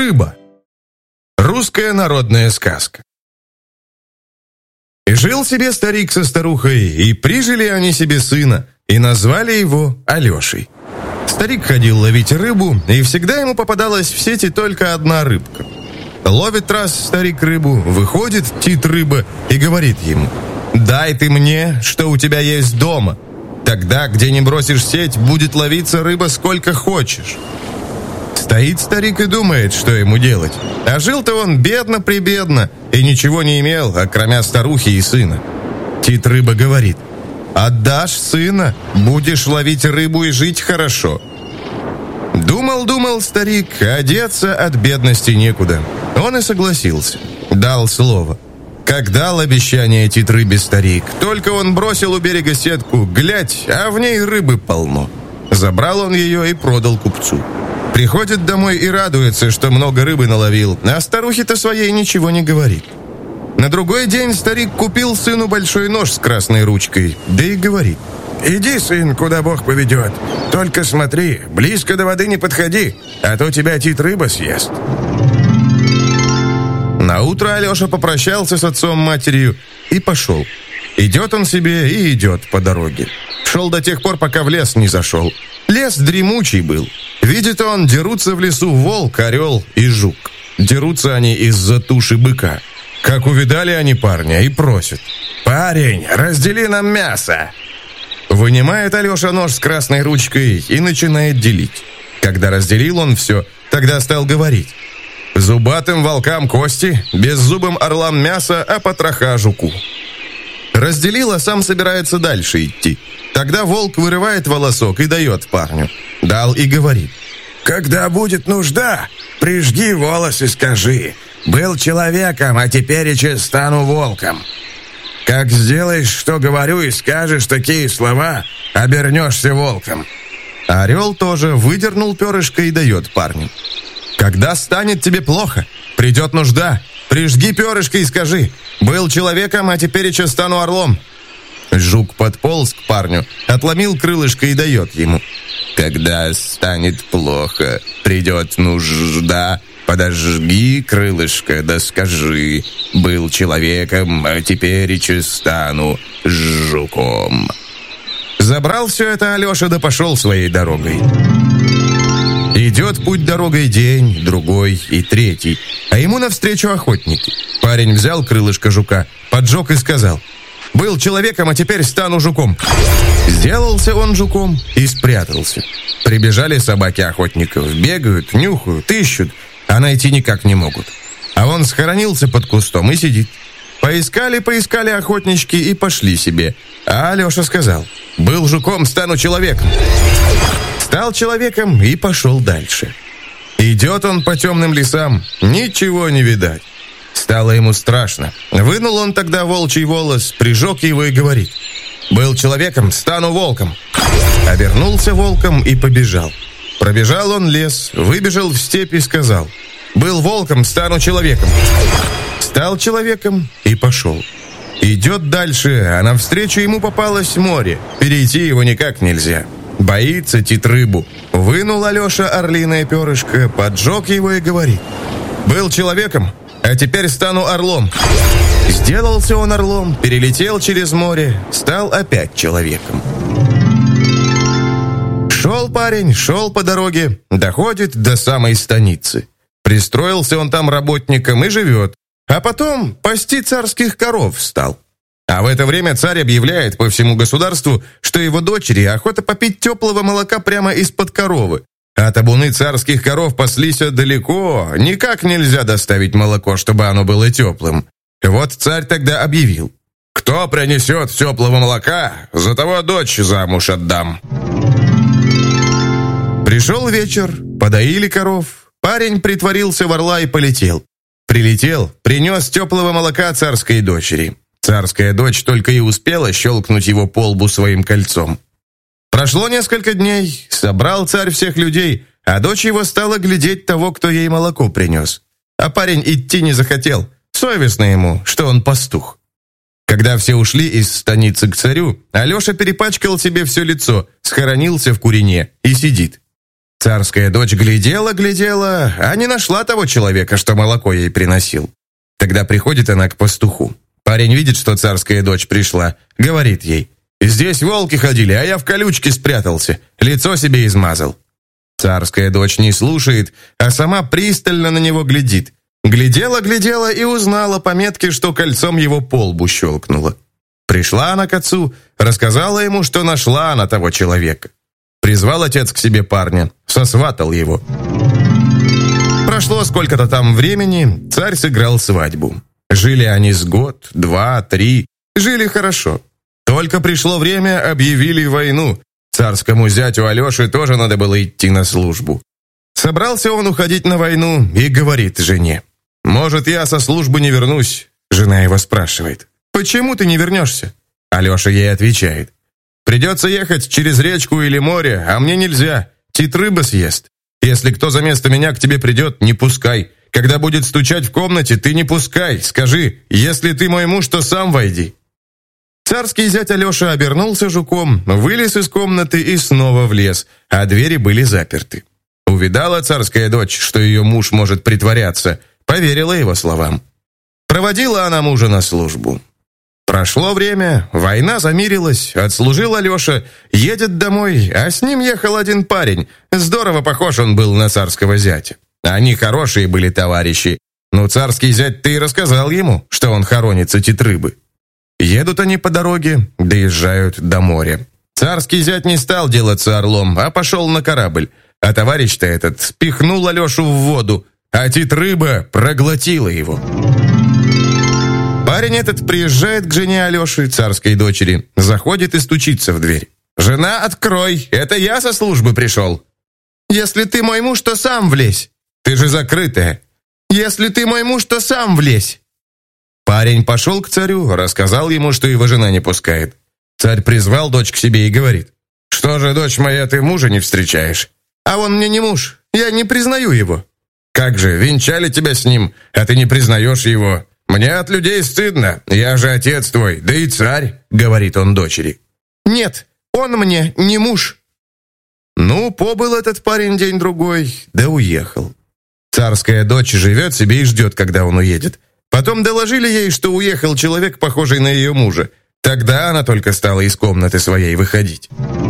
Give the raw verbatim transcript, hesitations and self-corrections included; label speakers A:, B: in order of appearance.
A: Рыба. Русская народная сказка. И жил себе старик со старухой, и прижили они себе сына, и назвали его Алешей. Старик ходил ловить рыбу, и всегда ему попадалась в сети только одна рыбка. Ловит раз старик рыбу, выходит тит рыба и говорит ему: «Дай ты мне, что у тебя есть дома. Тогда, где не бросишь сеть, будет ловиться рыба сколько хочешь». Стоит старик и думает, что ему делать. А жил-то он бедно-прибедно и ничего не имел, окромя старухи и сына. Тит рыба говорит: «Отдашь сына, будешь ловить рыбу и жить хорошо». Думал-думал старик, а деться от бедности некуда. Он и согласился. Дал слово. Как дал обещание тит рыбе старик, только он бросил у берега сетку, глядь, а в ней рыбы полно. Забрал он ее и продал купцу. Приходит домой и радуется, что много рыбы наловил, а старухе-то своей ничего не говорит. На другой день старик купил сыну большой нож с красной ручкой, да и говорит: «Иди, сын, куда Бог поведет. Только смотри, близко до воды не подходи, а то тебя тит рыба съест». Наутро Алеша попрощался с отцом-матерью и пошел. Идет он себе и идет по дороге. Шел до тех пор, пока в лес не зашел. Лес дремучий был. Видит он, дерутся в лесу волк, орел и жук. Дерутся они из-за туши быка. Как увидали они парня и просят: «Парень, раздели нам мясо». Вынимает Алеша нож с красной ручкой и начинает делить. Когда разделил он все, тогда стал говорить: «Зубатым волкам кости, беззубым орлам мясо, а потроха жуку». Разделил, а сам собирается дальше идти. Тогда волк вырывает волосок и дает парню. Дал и говорит: «Когда будет нужда, прижги волос и скажи: был человеком, а тепереча стану волком. Как сделаешь, что говорю, и скажешь такие слова, обернешься волком». Орел тоже выдернул перышко и дает парню. «Когда станет тебе плохо, придет нужда, прижги перышко и скажи: был человеком, а тепереча стану орлом». Жук подполз к парню, отломил крылышко и дает ему. «Когда станет плохо, придет нужда, подожги крылышко, да скажи: был человеком, а тепереча стану жуком». Забрал все это Алеша, да пошел своей дорогой. Идет путь дорогой день, другой и третий, а ему навстречу охотники. Парень взял крылышко жука, поджег и сказал: «Был человеком, а теперь стану жуком». Сделался он жуком и спрятался. Прибежали собаки охотников, бегают, нюхают, ищут, а найти никак не могут. А он схоронился под кустом и сидит. Поискали-поискали охотнички и пошли себе. А Алеша сказал: «Был жуком, стану человеком». Стал человеком и пошел дальше. Идет он по темным лесам, ничего не видать. Стало ему страшно. Вынул он тогда волчий волос, прижег его и говорит: «Был человеком, стану волком». Обернулся волком и побежал. Пробежал он лес, выбежал в степь и сказал: «Был волком, стану человеком». Стал человеком и пошел. Идет дальше, а навстречу ему попалось море. Перейти его никак нельзя. Боится тит рыбу. Вынул Алеша орлиное перышко, поджег его и говорит: «Был человеком, а теперь стану орлом». Сделался он орлом, перелетел через море, стал опять человеком. Шел парень, шел по дороге, доходит до самой станицы. Пристроился он там работником и живет, а потом пасти царских коров стал. А в это время царь объявляет по всему государству, что его дочери охота попить теплого молока прямо из-под коровы. А табуны царских коров паслись далеко, никак нельзя доставить молоко, чтобы оно было теплым. Вот царь тогда объявил: «Кто принесет теплого молока, за того дочь замуж отдам». Пришел вечер, подоили коров, парень притворился в орла и полетел. Прилетел, принес теплого молока царской дочери. Царская дочь только и успела щелкнуть его по лбу своим кольцом. Прошло несколько дней, собрал царь всех людей, а дочь его стала глядеть того, кто ей молоко принес. А парень идти не захотел, совестно ему, что он пастух. Когда все ушли из станицы к царю, Алеша перепачкал себе все лицо, схоронился в курине и сидит. Царская дочь глядела-глядела, а не нашла того человека, что молоко ей приносил. Тогда приходит она к пастуху. Парень видит, что царская дочь пришла, говорит ей: «Здесь волки ходили, а я в колючке спрятался, лицо себе измазал». Царская дочь не слушает, а сама пристально на него глядит. Глядела-глядела и узнала по метке, что кольцом его по лбу щелкнула. Пришла она к отцу, рассказала ему, что нашла она того человека. Призвал отец к себе парня, сосватал его. Прошло сколько-то там времени, царь сыграл свадьбу. Жили они с год, два, три, жили хорошо. Только пришло время, объявили войну. Царскому зятю Алёше тоже надо было идти на службу. Собрался он уходить на войну и говорит жене: «Может, я со службы не вернусь?» Жена его спрашивает: «Почему ты не вернешься?» Алеша ей отвечает: «Придется ехать через речку или море, а мне нельзя, тит рыба съест. Если кто за место меня к тебе придет, не пускай. Когда будет стучать в комнате, ты не пускай. Скажи: если ты мой муж, то сам войди». Царский зять Алеша обернулся жуком, вылез из комнаты и снова влез, а двери были заперты. Увидала царская дочь, что ее муж может притворяться, поверила его словам. Проводила она мужа на службу. Прошло время, война замирилась, отслужил Алеша, едет домой, а с ним ехал один парень. Здорово похож он был на царского зятя. Они хорошие были товарищи, но царский зять-то и рассказал ему, что он хоронится тит рыбы. Едут они по дороге, доезжают до моря. Царский зять не стал делаться орлом, а пошел на корабль. А товарищ-то этот спихнул Алешу в воду, а тит рыба проглотила его. Парень этот приезжает к жене Алеши, царской дочери, заходит и стучится в дверь. «Жена, открой, это я со службы пришел». «Если ты мой муж, то сам влезь». «Ты же закрытая». «Если ты мой муж, то сам влезь». Парень пошел к царю, рассказал ему, что его жена не пускает. Царь призвал дочь к себе и говорит: «Что же, дочь моя, ты мужа не встречаешь?» «А он мне не муж, я не признаю его». «Как же, венчали тебя с ним, а ты не признаешь его? Мне от людей стыдно, я же отец твой, да и царь», — говорит он дочери. «Нет, он мне не муж». Ну, побыл этот парень день-другой, да уехал. Царская дочь живет себе и ждет, когда он уедет. Потом доложили ей, что уехал человек, похожий на ее мужа. Тогда она только стала из комнаты своей выходить.